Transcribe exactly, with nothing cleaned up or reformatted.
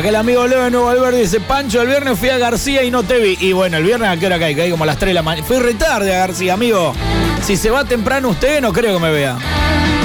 Acá el amigo Leo de Nuevo Alberdi dice, Pancho, el viernes fui a García y no te vi. Y bueno, el viernes a qué hora caí, caí como a las tres de la mañana. Fui re tarde a García, amigo. Si se va temprano usted, no creo que me vea.